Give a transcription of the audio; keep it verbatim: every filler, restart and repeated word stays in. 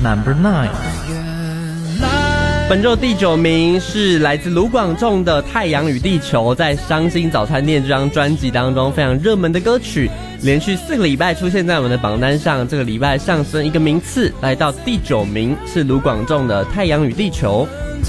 number nine。 本周第九名是来自卢广仲的《太阳与地球》，在伤心早餐店这张专辑当中非常热门的歌曲，连续四个礼拜出现在我们的榜单上，这个礼拜上升一个名次，来到第九名，是卢广仲的《太阳与地球》。